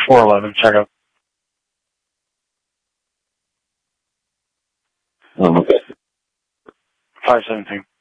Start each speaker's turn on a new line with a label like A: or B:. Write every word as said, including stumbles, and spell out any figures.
A: four eleven, check out.
B: Um, okay.
A: five seventeen.